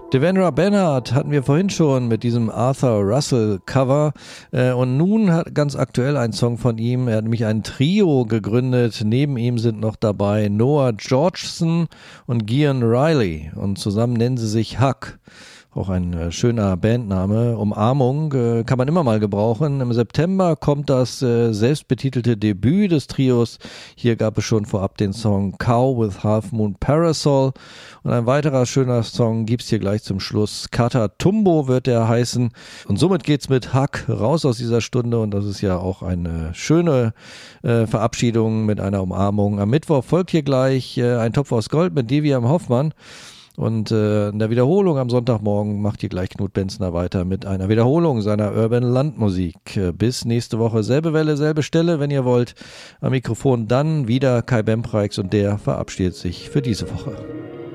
Devendra Banhart hatten wir vorhin schon mit diesem Arthur Russell Cover und nun hat ganz aktuell ein Song von ihm, er hat nämlich ein Trio gegründet, neben ihm sind noch dabei Noah Georgeson und Gian Riley und zusammen nennen sie sich Hug. Auch ein schöner Bandname. Umarmung kann man immer mal gebrauchen. Im September kommt das selbstbetitelte Debüt des Trios. Hier gab es schon vorab den Song Cow with Half Moon Parasol. Und ein weiterer schöner Song gibt's hier gleich zum Schluss. Kata Tumbo wird der heißen. Und somit geht's mit Hug raus aus dieser Stunde. Und das ist ja auch eine schöne Verabschiedung mit einer Umarmung. Am Mittwoch folgt hier gleich ein Topf aus Gold mit Deviam Hoffmann. Und in der Wiederholung am Sonntagmorgen macht hier gleich Knut Benzner weiter mit einer Wiederholung seiner Urban Landmusik. Bis nächste Woche, selbe Welle, selbe Stelle, wenn ihr wollt. Am Mikrofon dann wieder Kai Bempreix und der verabschiedet sich für diese Woche.